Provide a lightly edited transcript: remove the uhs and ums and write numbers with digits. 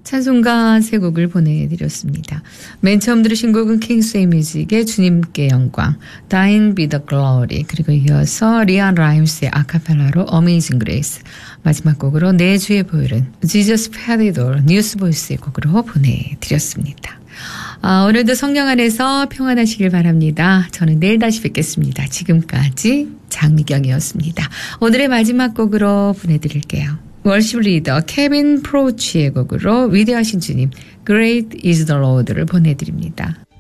찬송가 세 곡을 보내드렸습니다. 맨 처음 들으신 곡은 킹스의 뮤직의 주님께 영광, Thine be the glory, 그리고 이어서 리안 라임스의 아카펠라로 Amazing Grace, 마지막 곡으로 내 주의 보혈은 Jesus paid it all, 뉴스 보이스의 곡으로 보내드렸습니다. 오늘도 성령 안에서 평안하시길 바랍니다. 저는 내일 다시 뵙겠습니다. 지금까지 장미경이었습니다. 오늘의 마지막 곡으로 보내드릴게요. 월십 리더 케빈 프로치의 곡으로 위대하신 주님 Great is the Lord를 보내드립니다.